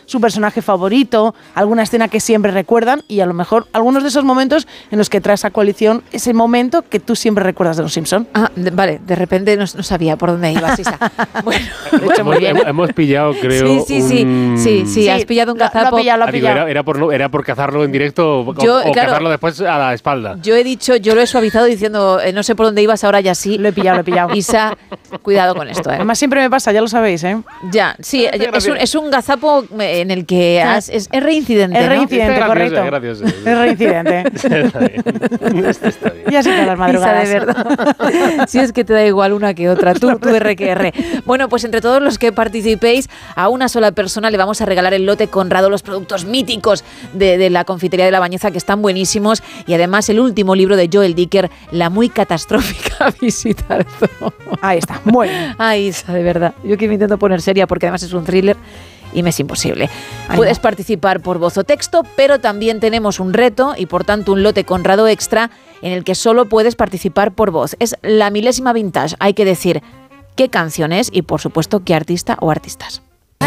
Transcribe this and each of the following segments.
su personaje favorito, alguna escena que siempre recuerdan y a lo mejor algunos de esos momentos en los que traes a colación ese momento que tú siempre recuerdas de Los Simpson. Vale, de repente no sabía por dónde ibas, Isa. Bueno, hemos pillado, creo. Sí, has pillado un gazapo. Era por cazarlo en directo o cazarlo después a la espalda. Yo lo he suavizado diciendo, no sé por dónde ibas, ahora ya sí. Lo he pillado. Isa, cuidado con esto. Además siempre me pasa, ya lo sabéis, ¿eh? Ya, sí, es un gazapo en el que es reincidente, Es reincidente, ¿no? correcto. Gracias. Es reincidente. Está bien. Ya sé que a las madrugadas. Isa, de verdad. Si es que te da igual una que otra, tú R que R. Bueno, pues entre todos los que participéis, a una sola persona le vamos a regalar el lote Conrado, los productos míticos de la confitería de La Bañeza, que están buenísimos, y además el último libro de Joel Dicker, La muy catastrófica visita al zoo. Ahí está, muy bien. Ay, Isa, de verdad. Yo que me intento poner seria porque además es un thriller y me es imposible. Puedes participar por voz o texto, pero también tenemos un reto y por tanto un lote Conrado extra en el que solo puedes participar por voz. Es la milésima vintage. Hay que decir qué canción es y por supuesto qué artista o artistas.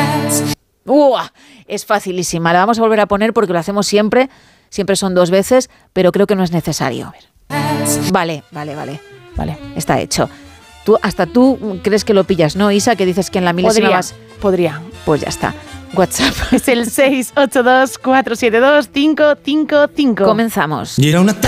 Es facilísima. La vamos a volver a poner porque lo hacemos siempre. Siempre son 2 veces, pero creo que no es necesario. Vale. Está hecho. Hasta tú crees que lo pillas, ¿no, Isa? Que dices que en la milésima Podría. Pues ya está. WhatsApp. Es el 682-472-555. Comenzamos. Y era una